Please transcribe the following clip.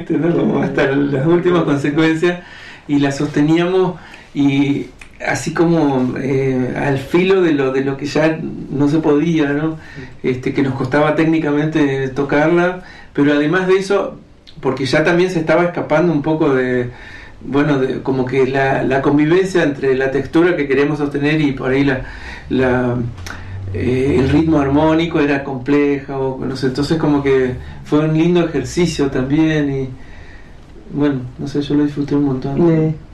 ¿no? Como hasta las últimas consecuencias, y la sosteníamos, y así como al filo de lo que ya no se podía, ¿no? Que nos costaba técnicamente tocarla, pero además de eso, porque ya también se estaba escapando un poco de como que la convivencia entre la textura que queríamos sostener y por ahí el ritmo armónico era compleja, o no sé, entonces como que fue un lindo ejercicio también, y bueno, no sé, yo lo disfruté un montón.